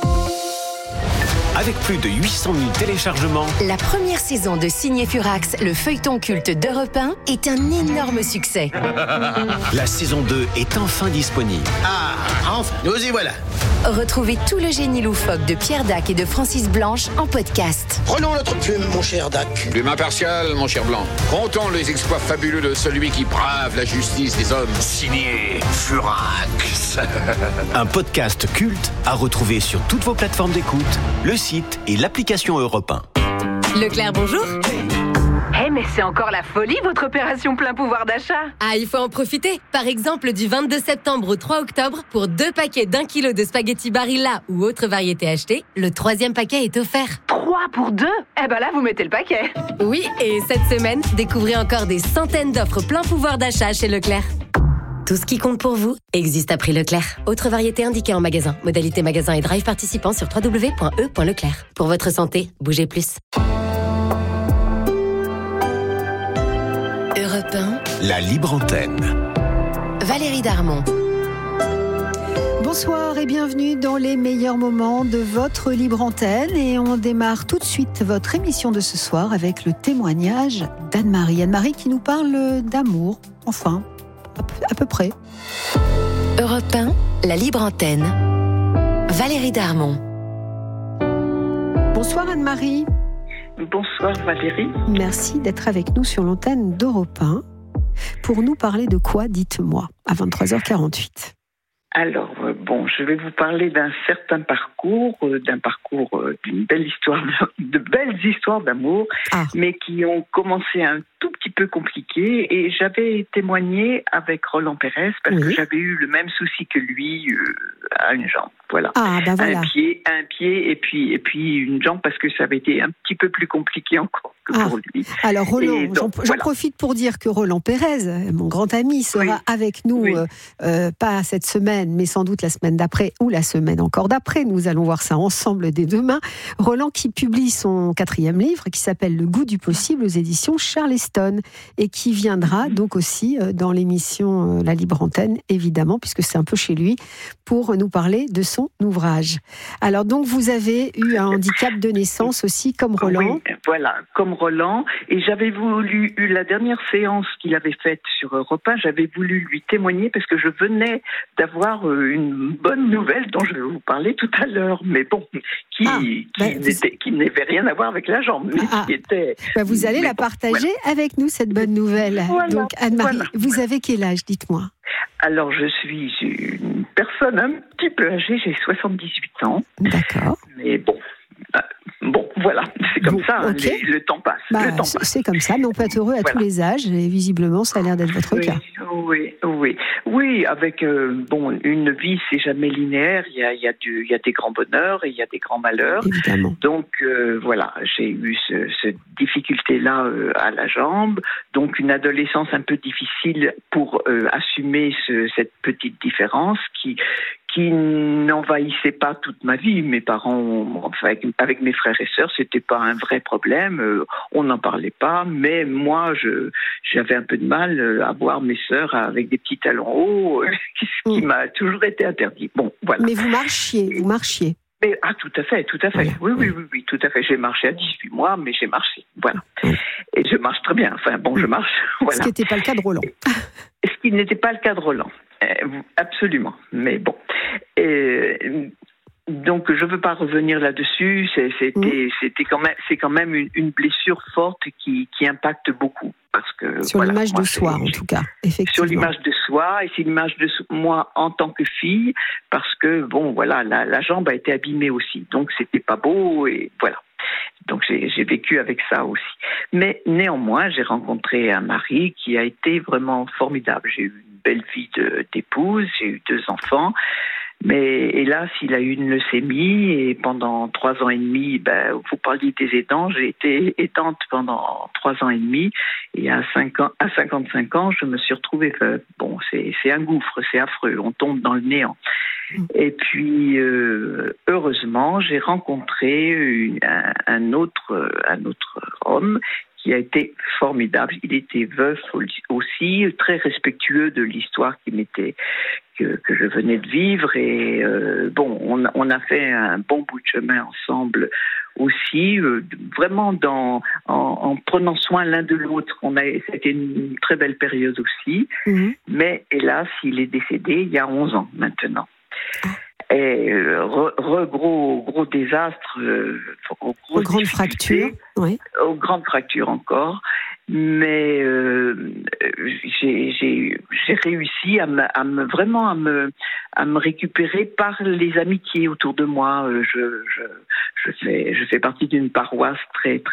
Avec plus de 800 000 téléchargements, La première saison de Signé Furax, le feuilleton culte d'Europe 1, est un énorme succès. la saison 2 est enfin disponible. Ah, enfin, nous y voilà. Retrouvez tout le génie loufoque de Pierre Dac et de Francis Blanche en podcast. Prenons notre plume, mon cher Dac. Plume impartiale, mon cher Blanc. Comptons les exploits fabuleux de celui qui brave la justice des hommes. Signé Furax. Un podcast culte à retrouver sur toutes vos plateformes d'écoute, le site et l'application Europe 1. Leclerc, bonjour. Mais c'est encore la folie, votre opération plein pouvoir d'achat. Ah, il faut en profiter. Par exemple, du 22 septembre au 3 octobre, pour 2 paquets d'1 kilo de spaghettis Barilla ou autre variété achetée, le 3e paquet est offert. 3 pour 2 ? Eh ben là, vous mettez le paquet. Oui, et cette semaine, découvrez encore des centaines d'offres plein pouvoir d'achat chez Leclerc. Tout ce qui compte pour vous existe à prix Leclerc. Autre variété indiquée en magasin. Modalité magasin et drive participant sur www.e.leclerc. Pour votre santé, bougez plus. Europe 1, la libre antenne. Valérie Darmon. Bonsoir et bienvenue dans les meilleurs moments de votre libre antenne. Et on démarre tout de suite votre émission de ce soir avec le témoignage d'Anne-Marie. Anne-Marie qui nous parle d'amour, enfin, à peu près. Europe 1, la libre antenne. Valérie Darmon. Bonsoir Anne-Marie. Bonsoir Valérie. Merci d'être avec nous sur l'antenne d'Europe 1. Pour nous parler de quoi, dites-moi, à 23h48. Alors, je vais vous parler d'un certain parcours, d'une belle histoire, de belles histoires d'amour, mais qui ont commencé un tout petit peu compliquées. Et j'avais témoigné avec Roland Pérez parce que j'avais eu le même souci que lui à une jambe. Voilà. Voilà. Un pied et puis une jambe parce que ça avait été un petit peu plus compliqué encore que pour lui. Alors Roland, j'en profite pour dire que Roland Pérez, mon grand ami, sera avec nous, pas cette semaine, mais sans doute la semaine d'après ou la semaine encore d'après. Nous allons voir ça ensemble dès demain. Roland qui publie son 4e livre qui s'appelle Le goût du possible aux éditions Charleston et qui viendra donc aussi dans l'émission La Libre Antenne, évidemment, puisque c'est un peu chez lui, pour nous parler de son ouvrage. Alors donc vous avez eu un handicap de naissance aussi comme Roland. Oui, voilà, comme Roland. Et j'avais voulu, la dernière séance qu'il avait faite sur Europe 1, j'avais voulu lui témoigner parce que je venais d'avoir une bonne nouvelle dont je vais vous parler tout à l'heure, mais bon, qui n'avait rien à voir avec la jambe, mais qui était... vous allez la partager avec nous, cette bonne nouvelle. Voilà, donc Anne-Marie, vous avez quel âge, dites-moi? Alors, je suis une personne un petit peu âgée, j'ai 78 ans. D'accord. Mais bon, voilà, c'est comme ça, le temps passe. C'est comme ça, mais on peut être heureux à tous les âges, et visiblement, ça a l'air d'être votre cas. Oui, avec, une vie, c'est jamais linéaire, il y a des grands bonheurs et il y a des grands malheurs. Évidemment. Donc, j'ai eu cette difficulté-là à la jambe, donc une adolescence un peu difficile pour assumer cette petite différence qui n'envahissait pas toute ma vie. Mes parents, avec mes frères et sœurs, c'était pas un vrai problème. On n'en parlait pas, mais moi, j'avais un peu de mal à voir mes sœurs avec des petits talons hauts, qui m'a toujours été interdit. Bon, voilà. Mais vous marchiez. Mais, tout à fait. Oui, tout à fait. J'ai marché à 18 mois, mais j'ai marché. Voilà. Et je marche très bien. Je marche. Voilà. Ce qui n'était pas le cas de Roland. Ce qui n'était pas le cas de Roland. Absolument. Mais bon. Donc, je ne veux pas revenir là-dessus. C'est quand même une blessure forte qui impacte beaucoup. Parce que, sur l'image de soi, en tout cas, effectivement. Sur l'image de soi, et c'est l'image de moi en tant que fille, parce que, la jambe a été abîmée aussi. Donc, c'était pas beau, et voilà. Donc, j'ai vécu avec ça aussi. Mais néanmoins, j'ai rencontré un mari qui a été vraiment formidable. J'ai eu une belle vie d'épouse, j'ai eu 2 enfants. Mais hélas, il a eu une leucémie et pendant 3 ans et demi, vous parliez des aidants, j'ai été aidante pendant 3 ans et demi et à 55 ans, je me suis retrouvée veuve. Bon, c'est un gouffre, c'est affreux, on tombe dans le néant. Et puis, heureusement, j'ai rencontré un autre homme qui a été formidable. Il était veuf aussi, très respectueux de l'histoire que je venais de vivre. Et on a fait un bon bout de chemin ensemble aussi, vraiment en prenant soin l'un de l'autre. C'était une très belle période aussi. Mais hélas, il est décédé il y a 11 ans maintenant. Et gros désastre, aux grandes fractures, aux grandes fractures encore. Mais j'ai réussi à me récupérer par les amitiés autour de moi. Je fais partie d'une paroisse très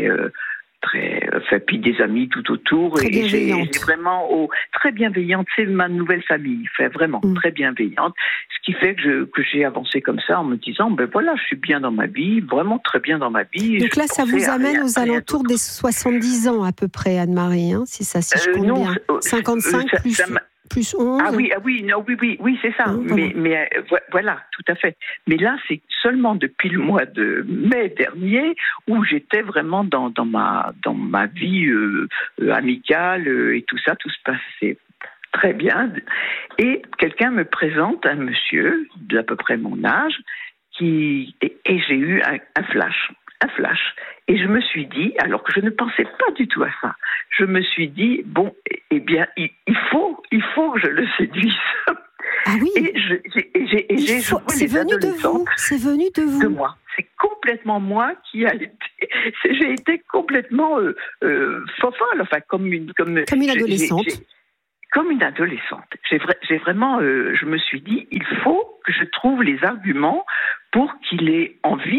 puis des amis tout autour. Très et j'ai bienveillante. Très bienveillante, c'est ma nouvelle famille, vraiment très bienveillante. Ce qui fait que j'ai avancé comme ça en me disant, je suis bien dans ma vie, vraiment très bien dans ma vie. Donc là, ça vous amène aux alentours des 70 ans à peu près, Anne-Marie, c'est ça, si je compte bien. 55 plus... plus 11. Oui, c'est ça. Mais voilà, tout à fait. Mais là, c'est seulement depuis le mois de mai dernier où j'étais vraiment dans ma vie amicale et tout ça, tout se passait très bien. Et quelqu'un me présente un monsieur d'à peu près mon âge et j'ai eu un flash. Et je me suis dit, alors que je ne pensais pas du tout à ça, je me suis dit, bon, eh bien, il faut que je le séduise. Ah oui. Et j'ai joué les adolescentes. C'est venu de vous. De moi. C'est complètement moi qui a été. J'ai été complètement fofolle, enfin comme une adolescente. Comme une adolescente. J'ai vraiment, je me suis dit, il faut que je trouve les arguments pour qu'il ait envie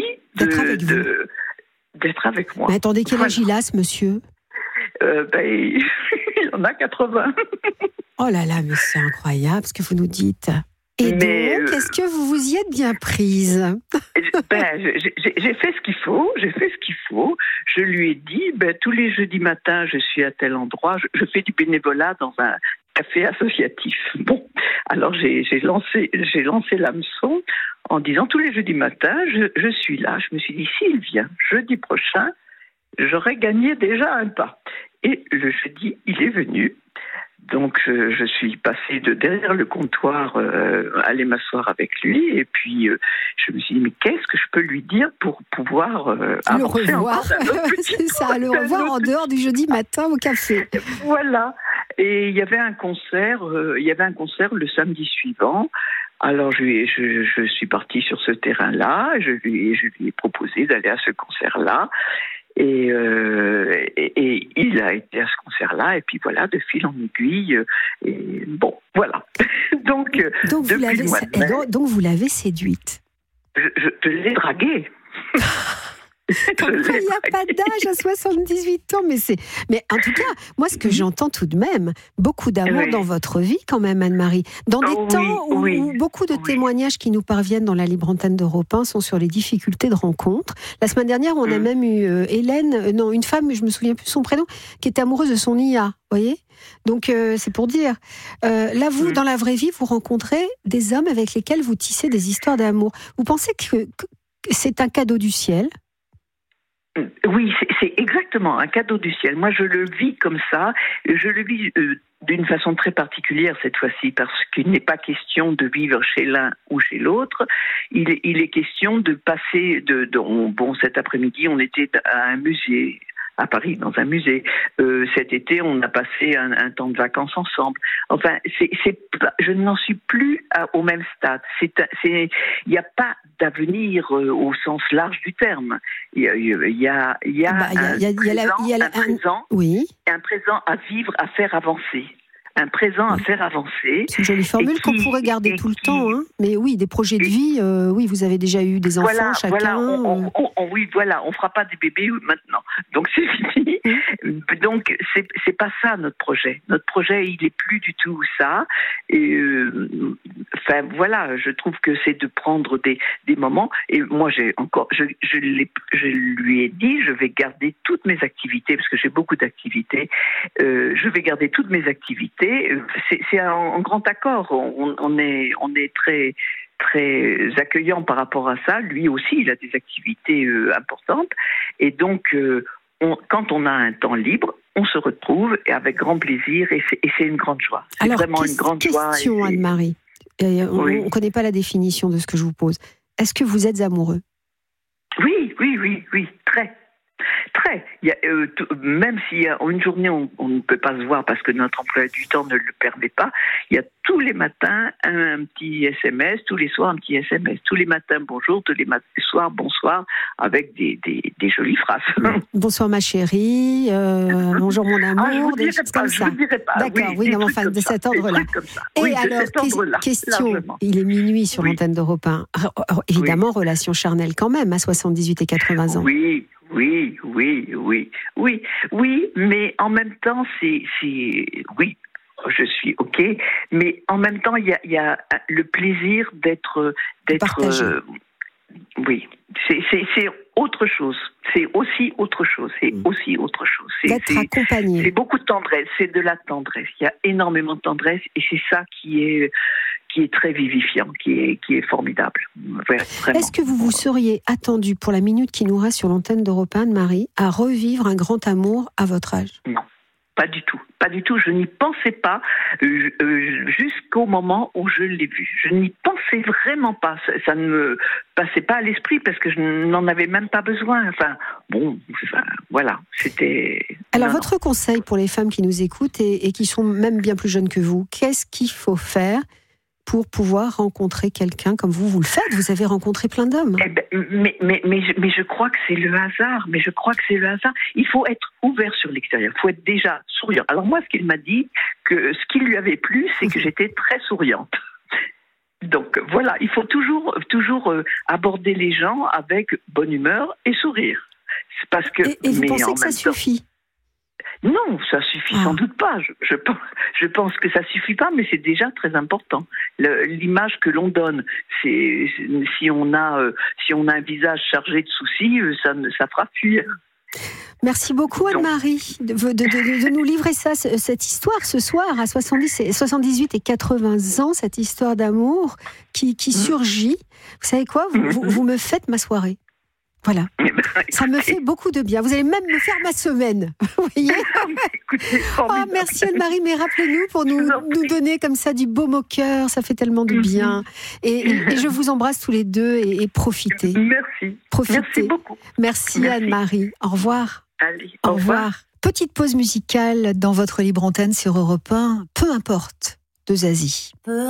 d'être avec moi. Mais attendez, quel âge il a, ce monsieur ? Il en a 80. Oh là là, mais c'est incroyable ce que vous nous dites. Et donc, est-ce que vous vous y êtes bien prise ? J'ai fait ce qu'il faut. Je lui ai dit, tous les jeudis matins, je suis à tel endroit. Je fais du bénévolat dans un café associatif. Bon, alors j'ai lancé l'hameçon en disant tous les jeudis matins, je suis là. Je me suis dit, s'il vient jeudi prochain, j'aurais gagné déjà un pas. Et le jeudi, il est venu. Donc, je suis passée de derrière le comptoir, aller m'asseoir avec lui. Et puis, je me suis dit, mais qu'est-ce que je peux lui dire pour pouvoir avancer le revoir. C'est ça, le revoir en dehors du jeudi matin au café. Voilà. Et il y avait un concert le samedi suivant. Alors, je suis partie sur ce terrain-là. Je lui ai proposé d'aller à ce concert-là. Et il a été à ce concert-là, et puis voilà, de fil en aiguille, et bon, voilà. Donc vous l'avez séduite. Je l'ai draguée. Comme il n'y a pas d'âge à 78 ans, mais en tout cas, moi, ce que j'entends tout de même, beaucoup d'amour dans votre vie quand même, Anne-Marie. Dans des temps où beaucoup de témoignages qui nous parviennent dans la libre antenne d'Europe 1 sont sur les difficultés de rencontre. La semaine dernière, on a même eu une femme, je me souviens plus son prénom, qui était amoureuse de son IA, voyez ? Donc, c'est pour dire. Là, vous, dans la vraie vie, vous rencontrez des hommes avec lesquels vous tissez des histoires d'amour. Vous pensez que c'est un cadeau du ciel ? Oui, c'est exactement un cadeau du ciel. Moi, je le vis comme ça. Je le vis d'une façon très particulière cette fois-ci, parce qu'il n'est pas question de vivre chez l'un ou chez l'autre. Il est question de passer cet après-midi, on était à un musée à Paris, dans un musée. Cet été, on a passé un temps de vacances ensemble. Enfin, je n'en suis plus au même stade. Il n'y a pas d'avenir au sens large du terme. Il y a un présent à vivre, à faire avancer. Un présent à faire avancer. C'est une jolie formule qu'on pourrait garder tout le temps. Hein. Mais oui, des projets de vie, oui, vous avez déjà eu des enfants chacun. Voilà, on fera pas des bébés maintenant. Donc c'est fini. Donc c'est pas ça notre projet. Notre projet, il est plus du tout ça. Et voilà, je trouve que c'est de prendre des moments. Et moi, je lui ai dit, je vais garder toutes mes activités, parce que j'ai beaucoup d'activités. Je vais garder toutes mes activités. C'est un grand accord. On est très très accueillant par rapport à ça. Lui aussi, il a des activités importantes. Et donc, quand on a un temps libre, on se retrouve et avec grand plaisir. Et c'est une grande joie. C'est alors, vraiment une grande joie. Question, Anne-Marie. On ne connaît pas la définition de ce que je vous pose. Est-ce que vous êtes amoureux ? Oui. Très. Même si une journée on ne peut pas se voir parce que notre emploi du temps ne le permet pas, il y a tous les matins un petit SMS, tous les soirs un petit SMS, tous les matins bonjour, tous les soirs bonsoir, avec des jolies phrases. Bonsoir ma chérie, bonjour mon amour, des choses comme ça. D'accord, oui, non, enfin de cet ordre-là. Et alors, question, largement. Il est minuit sur l'antenne d'Europe 1. Évidemment, relation charnelle quand même, à 78 et 80 ans. Oui, mais en même temps, oui, je suis OK, mais en même temps, il y a le plaisir d'être C'est autre chose. C'est aussi autre chose. D'être accompagné. C'est beaucoup de tendresse. C'est de la tendresse. Il y a énormément de tendresse et c'est ça qui est très vivifiant, qui est formidable. Vraiment. Est-ce que vous seriez attendu pour la minute qui nous reste sur l'antenne d'Europe 1, Marie, à revivre un grand amour à votre âge ? Non. Pas du tout. Je n'y pensais pas jusqu'au moment où je l'ai vu. Je n'y pensais vraiment pas. Ça ne me passait pas à l'esprit parce que je n'en avais même pas besoin. Voilà. C'était. Alors, votre conseil pour les femmes qui nous écoutent et qui sont même bien plus jeunes que vous, qu'est-ce qu'il faut faire pour pouvoir rencontrer quelqu'un comme vous le faites? Vous avez rencontré plein d'hommes. Mais je crois que c'est le hasard. Il faut être ouvert sur l'extérieur. Il faut être déjà souriant. Alors moi, ce qu'il m'a dit, que ce qui lui avait plu, c'est que j'étais très souriante. Donc voilà, il faut toujours aborder les gens avec bonne humeur et sourire. C'est parce que. Et vous pensez que ça suffit? Non, ça suffit sans doute pas. Je pense que ça suffit pas, mais c'est déjà très important. L'image que l'on donne, c'est si on a un visage chargé de soucis, ça fera fuir. Merci beaucoup Anne-Marie de nous livrer cette histoire ce soir à 78 et 80 ans, cette histoire d'amour qui surgit. Vous savez quoi, vous me faites ma soirée. Voilà, ça me fait beaucoup de bien. Vous allez même me faire ma semaine. Vous voyez ? Merci Anne-Marie, mais rappelez-nous pour nous donner comme ça du baume au cœur, ça fait tellement de bien. Et je vous embrasse tous les deux et profitez. Merci. Profitez. Merci beaucoup. Merci Anne-Marie. Au revoir. Allez, au revoir. Petite pause musicale dans votre libre antenne sur Europe 1, peu importe, de Zazie.